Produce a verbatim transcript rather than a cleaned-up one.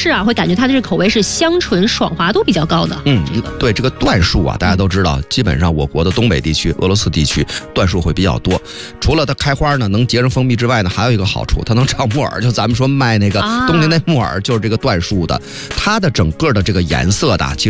吃啊，会感觉它的这口味是香醇爽滑度比较高的。 嗯，对，这个椴树啊，大家都知道，基本上我国的东北地区、俄罗斯地区椴树会比较多。除了它开花呢能结成蜂蜜之外呢，还有一个好处，它能长木耳。就咱们说卖那个冬天那木耳，就是这个椴树的，它的整个的这个颜色的，其实